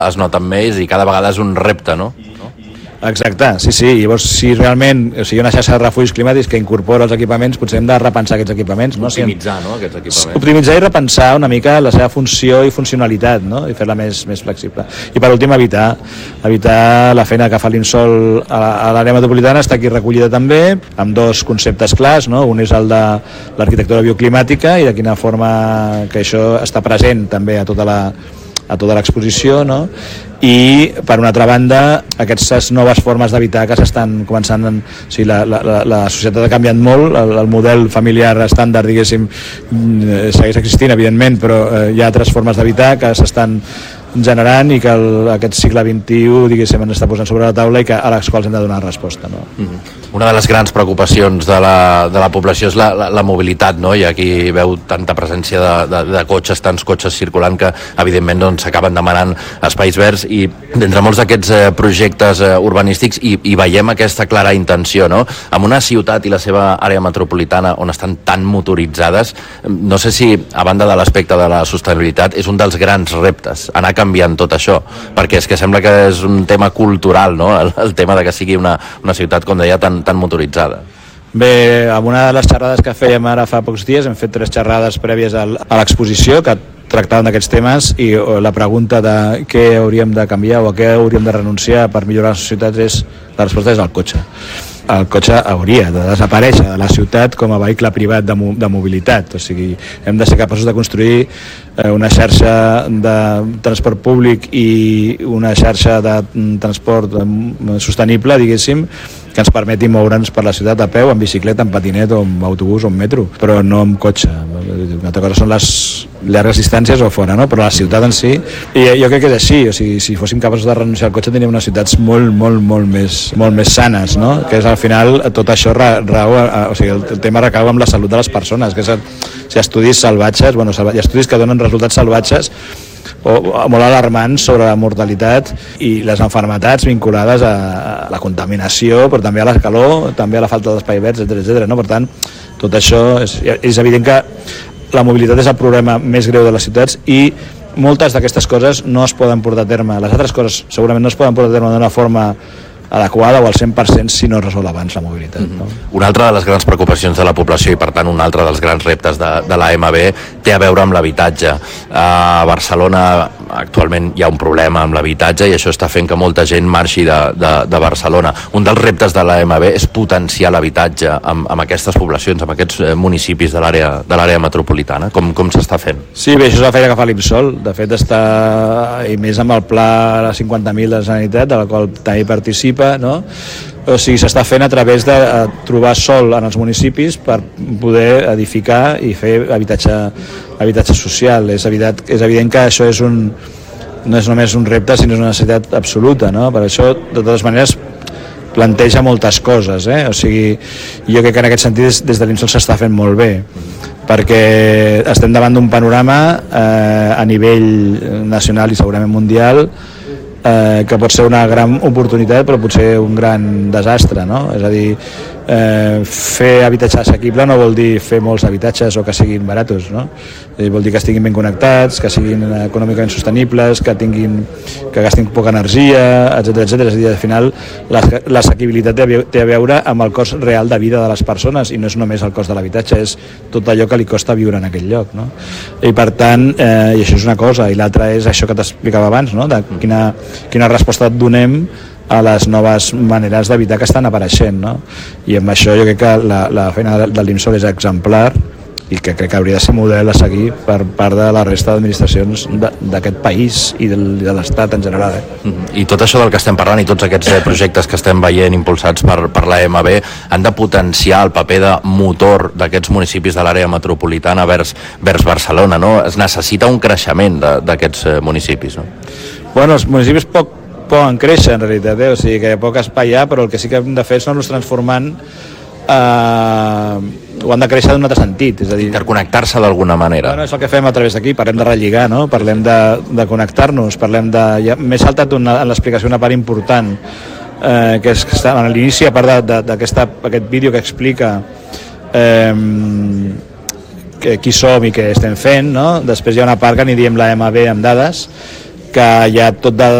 es noten més i cada vegada és un repte, no? Exacte, sí, i llavors si realment, o sigui, una xarxa de refugis climàtics que incorpora els equipaments, potser hem de repensar aquests equipaments, no? Optimitzar, no, aquests equipaments. Optimitzar i repensar una mica la seva funció i funcionalitat, no? I fer-la més flexible. I per últim, evitar la feina que fa l'INSOL a l'àrea metropolitana, està aquí recollida també, amb dos conceptes clars, no? Un és el de l'arquitectura bioclimàtica i de quina forma que això està present també a tota l'exposició, no? I per una altra banda aquestes noves formes d'habitar que s'estan començant o sigui, la societat ha canviat molt, el model familiar estàndard, diguéssim, segueix existint evidentment, però hi ha altres formes d'habitar que s'estan generant i que aquest segle XXI, diguéssim, ens està posant sobre la taula i que a les quals hem de donar resposta, no? Una de les grans preocupacions de la població és la mobilitat, no? I aquí veu tanta presència de cotxes, tants cotxes circulant que evidentment doncs, s'acaben demanant espais verds i d'entre molts d'aquests projectes urbanístics i veiem aquesta clara intenció, no? En una ciutat i la seva àrea metropolitana on estan tan motoritzades, no sé si a banda de l'aspecte de la sostenibilitat és un dels grans reptes, anar canviant tot això, perquè és que sembla que és un tema cultural, no? El tema de que sigui una ciutat, com deia, tan motoritzada. Bé, amb una de les xerrades que fèiem ara fa pocs dies, hem fet 3 xerrades prèvies a l'exposició que tractaven d'aquests temes i la pregunta de què hauríem de canviar o a què hauríem de renunciar per millorar la societat la resposta és el cotxe. El cotxe hauria de desaparèixer de la ciutat com a vehicle privat de mobilitat, o sigui, hem de ser capaços de construir una xarxa de transport públic i una xarxa de transport sostenible, diguéssim, que ens permeti moure'ns per la ciutat a peu, en bicicleta, en patinet o en autobús o en metro, però no amb cotxe. Una altra cosa són les llargues distàncies o fora, no? Però la ciutat en si, i jo crec que és així, o sigui, si fóssim capaços de renunciar al cotxe tindríem unes ciutats molt més sanes, no? Que és al final tot això o sigui, el tema recau amb la salut de les persones, que és si estudis salvatges, bueno, hi ha estudis que donen resultats salvatges o molt alarmants sobre la mortalitat i les malalties vinculades a la contaminació, però també a la calor, també a la falta d'espai verds, etc. No? Per tant, tot això és evident que la mobilitat és el problema més greu de les ciutats i moltes d'aquestes coses no es poden portar a terme. Les altres coses segurament no es poden portar a terme d'una forma adequada o al 100% si no es resol abans la mobilitat. No? Una altra de les grans preocupacions de la població i per tant un altre dels grans reptes de l'AMB té a veure amb l'habitatge. A Barcelona actualment hi ha un problema amb l'habitatge i això està fent que molta gent marxi de Barcelona. Un dels reptes de l'AMB és potenciar l'habitatge amb aquestes poblacions, amb aquests municipis de l'àrea metropolitana. Com s'està fent? Sí, bé, això és la feina que fa l'INSOL. De fet, està, i més amb el pla 50.000 de la Generalitat, de la qual també participa, no? O sigui, s'està fent a través de trobar sòl en els municipis per poder edificar i fer habitatge social. És evident que això no és només un repte, sinó és una necessitat absoluta, no? Per això, de totes maneres, planteja moltes coses, o sigui, jo crec que en aquest sentit des de l'INSOL s'està fent molt bé, perquè estem davant d'un panorama a nivell nacional i segurament mundial que pot ser una gran oportunitat però pot ser un gran desastre, no? És a dir, fer habitatge assequible no vol dir fer molts habitatges o que siguin baratos, no? Vol dir que estiguin ben connectats, que siguin econòmicament sostenibles, que gastin poca energia, etc. És a dir, al final l'assequibilitat té a veure amb el cost real de vida de les persones i no és només el cost de l'habitatge, és tot allò que li costa viure en aquell lloc, no? I per tant, i això és una cosa, i l'altra és això que t'explicava abans, no? De quina resposta donem a les noves maneres d'habitar que estan apareixent, no? I amb això jo crec que la feina de l'INSOL és exemplar i que crec que hauria de ser model a seguir per part de la resta d'administracions d'aquest país i de l'Estat en general. I tot això del que estem parlant i tots aquests projectes que estem veient impulsats per l'AMB han de potenciar el paper de motor d'aquests municipis de l'àrea metropolitana vers Barcelona, no? Es necessita un creixement d'aquests municipis, no? Bueno, els municipis poden créixer en realitat, o sigui que hi ha poc espai allà, però el que sí que hem de fer és anar-los transformant o han de créixer d'un altre sentit, és a dir, interconnectar-se d'alguna manera. Bueno, és el que fem a través d'aquí, parlem de relligar, no? Parlem de connectar-nos, m'he saltat en l'explicació una part important que és que està a l'inici, a part d'aquest vídeo que explica qui som i què estem fent, no? Després hi ha una part que n'hi diem l'AMB amb dades que hi ha tot de